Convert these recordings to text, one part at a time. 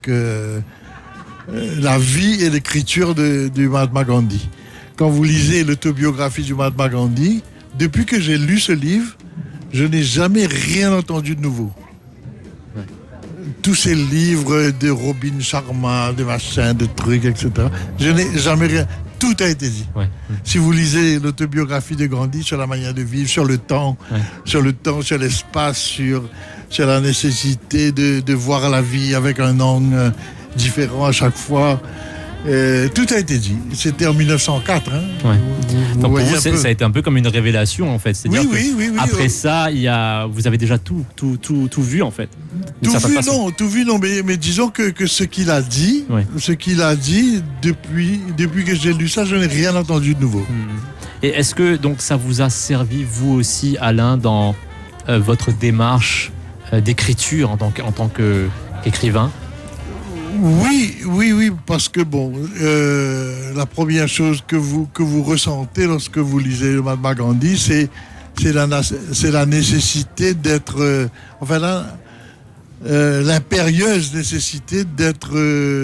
la vie et l'écriture du Mahatma Gandhi. Quand vous lisez l'autobiographie du Mahatma Gandhi, depuis que j'ai lu ce livre, je n'ai jamais rien entendu de nouveau. Tous ces livres de Robin Sharma, de machin, de trucs, etc. Je n'ai jamais rien. Tout a été dit. Ouais. Si vous lisez l'autobiographie de Gandhi sur la manière de vivre, sur le temps, sur l'espace, sur la nécessité de voir la vie avec un angle différent à chaque fois, tout a été dit. C'était en 1904. Hein. Ouais. Vous Donc pour voyez vous, ça a été un peu comme une révélation en fait. C'est-à-dire oui, après ça, vous avez déjà tout vu en fait. Tout vu non, mais disons que ce qu'il a dit, depuis que j'ai lu ça, je n'ai rien entendu de nouveau. Et est-ce que donc ça vous a servi vous aussi, Alain, dans votre démarche d'écriture en tant qu'écrivain? Oui, parce que la première chose que vous ressentez lorsque vous lisez le Mahatma Gandhi, c'est la nécessité d'être, l'impérieuse nécessité d'être,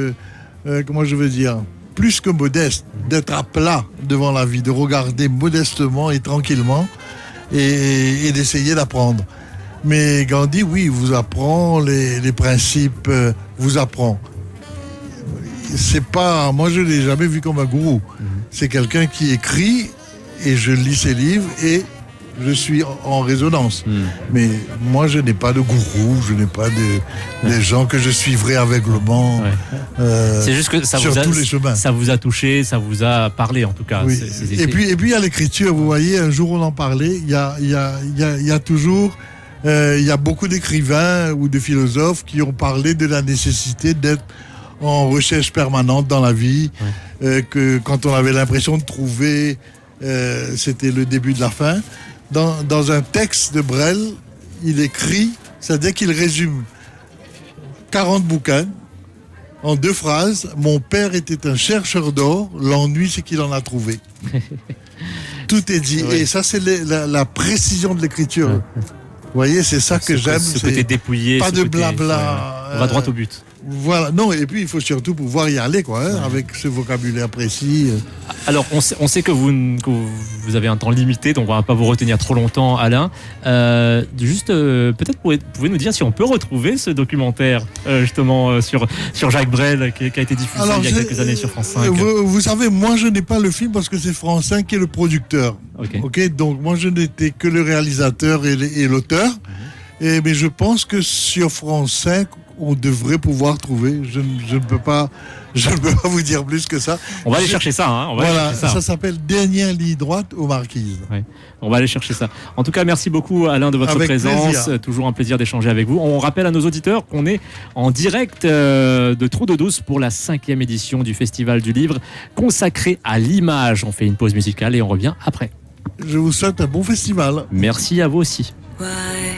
plus que modeste, d'être à plat devant la vie, de regarder modestement et tranquillement et d'essayer d'apprendre. Mais Gandhi, oui, vous apprend les principes, vous apprend. Moi je ne l'ai jamais vu comme un gourou. C'est quelqu'un qui écrit et je lis ses livres et je suis en résonance. Mais moi je n'ai pas de gourou, je n'ai pas des gens que je suivrai aveuglement. C'est juste que ça tous les chemins. Ça vous a touché, ça vous a parlé en tout cas. Oui. Et puis il y a l'écriture, vous voyez, un jour on en parlait, il y a toujours... il y a beaucoup d'écrivains ou de philosophes qui ont parlé de la nécessité d'être en recherche permanente dans la vie, que quand on avait l'impression de trouver, c'était le début de la fin. Dans un texte de Brel, il écrit, c'est-à-dire qu'il résume 40 bouquins en 2 phrases. Mon père était un chercheur d'or, l'ennui c'est qu'il en a trouvé. Tout est dit. Et ça c'est la précision de l'écriture. Vous voyez, c'est ça que j'aime. Ce côté dépouillé. Pas de blabla. On va droit au but. Voilà. Non, et puis il faut surtout pouvoir y aller, avec ce vocabulaire précis. Alors, on sait que vous avez un temps limité, donc on ne va pas vous retenir trop longtemps, Alain. Juste, peut-être pouvez nous dire si on peut retrouver ce documentaire, justement, sur Jacques Brel, qui a été diffusé il y a quelques années sur France 5. Vous savez, moi, je n'ai pas le film parce que c'est France 5 qui est le producteur. Ok, donc moi, je n'étais que le réalisateur et l'auteur. Mais je pense que sur France 5, on devrait pouvoir trouver. Je ne peux pas vous dire plus que ça. On va aller chercher ça. Ça s'appelle Dernière ligne droite aux Marquises. Ouais, on va aller chercher ça. En tout cas, merci beaucoup, Alain, de votre présence. Plaisir. Toujours un plaisir d'échanger avec vous. On rappelle à nos auditeurs qu'on est en direct de Trou de Douce pour la 5e édition du Festival du Livre consacré à l'image. On fait une pause musicale et on revient après. Je vous souhaite un bon festival. Merci à vous aussi.